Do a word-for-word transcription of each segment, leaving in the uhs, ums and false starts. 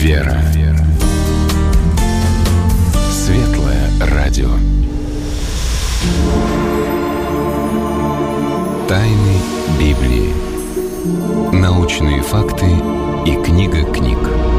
Вера. Светлое радио. Тайны Библии. Научные факты и книга книг.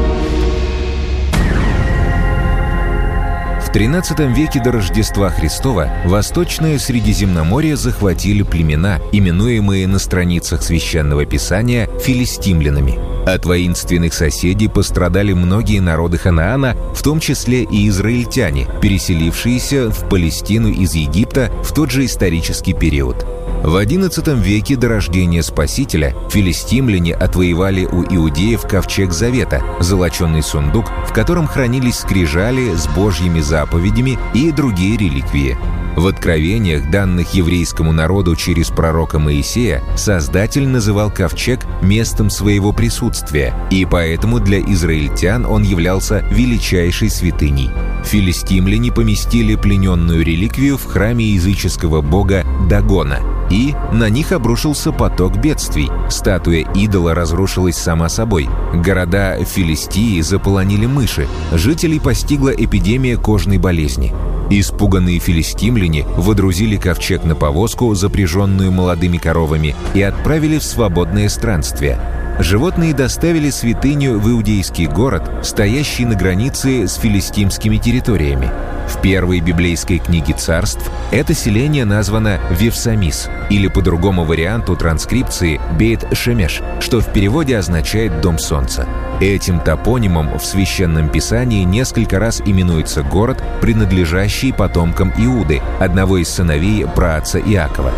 В тринадцатом веке до Рождества Христова Восточное Средиземноморье захватили племена, именуемые на страницах Священного Писания филистимлянами. От воинственных соседей пострадали многие народы Ханаана, в том числе и израильтяне, переселившиеся в Палестину из Египта в тот же исторический период. В одиннадцатом веке до рождения Спасителя филистимляне отвоевали у иудеев ковчег Завета, золоченый сундук, в котором хранились скрижали с Божьими заповедями и другие реликвии. В откровениях, данных еврейскому народу через пророка Моисея, Создатель называл ковчег местом своего присутствия, и поэтому для израильтян он являлся величайшей святыней. Филистимляне поместили плененную реликвию в храме языческого бога Дагона, и на них обрушился поток бедствий. Статуя идола разрушилась сама собой. Города Филистии заполонили мыши. Жителей постигла эпидемия кожной болезни. Испуганные филистимляне водрузили ковчег на повозку, запряженную молодыми коровами, и отправили в свободное странствие. Животные доставили святыню в иудейский город, стоящий на границе с филистимскими территориями. В первой библейской книге царств это селение названо Вифсамис, или по другому варианту транскрипции Бейт-Шемеш, что в переводе означает «дом солнца». Этим топонимом в Священном Писании несколько раз именуется город, принадлежащий потомкам Иуды, одного из сыновей праотца Иакова.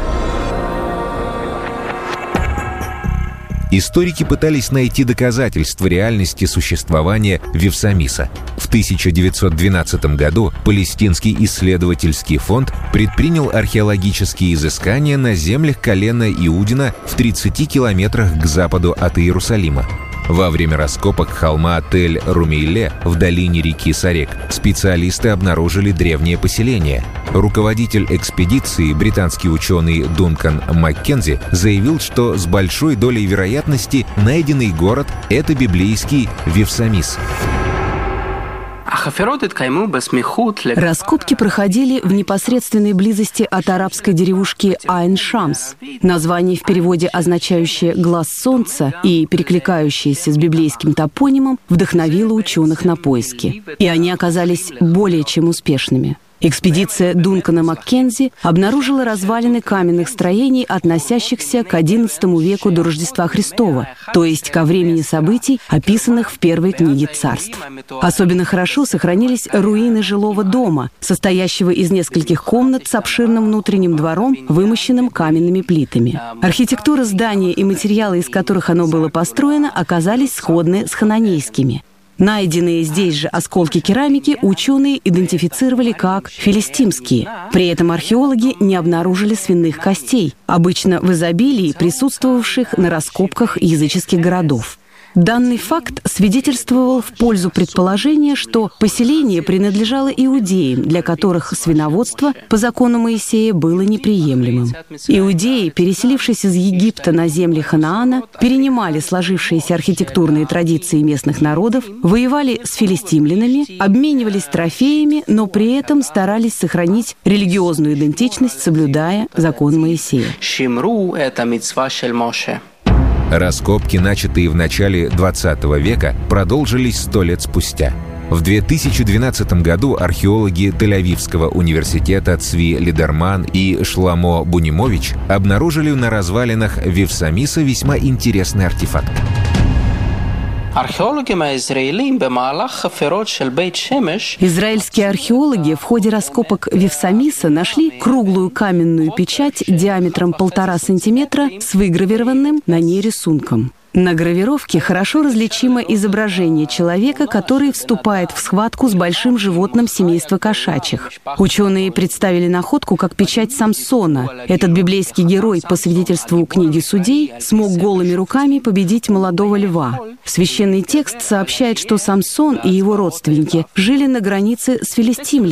Историки пытались найти доказательства реальности существования Вифсамиса. В тысяча девятьсот двенадцатом году Палестинский исследовательский фонд предпринял археологические изыскания на землях колена Иудина в тридцати километрах к западу от Иерусалима. Во время раскопок холма Тель-Румейле в долине реки Сарек специалисты обнаружили древнее поселение. Руководитель экспедиции, британский ученый Дункан Маккензи, заявил, что с большой долей вероятности найденный город — это библейский Вифсамис. Раскопки проходили в непосредственной близости от арабской деревушки Айн-Шамс. Название в переводе, означающее «глаз солнца» и перекликающееся с библейским топонимом, вдохновило ученых на поиски. И они оказались более чем успешными. Экспедиция Дункана Маккензи обнаружила развалины каменных строений, относящихся к одиннадцатому веку до Рождества Христова, то есть ко времени событий, описанных в первой книге царств. Особенно хорошо сохранились руины жилого дома, состоящего из нескольких комнат с обширным внутренним двором, вымощенным каменными плитами. Архитектура здания и материалы, из которых оно было построено, оказались сходны с хананейскими. Найденные здесь же осколки керамики ученые идентифицировали как филистимские. При этом археологи не обнаружили свиных костей, обычно в изобилии присутствовавших на раскопках языческих городов. Данный факт свидетельствовал в пользу предположения, что поселение принадлежало иудеям, для которых свиноводство по закону Моисея было неприемлемым. Иудеи, переселившись из Египта на земли Ханаана, перенимали сложившиеся архитектурные традиции местных народов, воевали с филистимлянами, обменивались трофеями, но при этом старались сохранить религиозную идентичность, соблюдая закон Моисея. Раскопки, начатые в начале двадцатого века, продолжились сто лет спустя. В две тысячи двенадцатом году археологи Тель-Авивского университета Цви Лидерман и Шламо Бунимович обнаружили на развалинах Вифсамиса весьма интересный артефакт. Израильские археологи в ходе раскопок Вифсамиса нашли круглую каменную печать диаметром полтора сантиметра с выгравированным на ней рисунком. На гравировке хорошо различимо изображение человека, который вступает в схватку с большим животным семейства кошачьих. Ученые представили находку как печать Самсона. Этот библейский герой, по свидетельству книги Судей, смог голыми руками победить молодого льва. Священный текст сообщает, что Самсон и его родственники жили на границе с филистимлянами.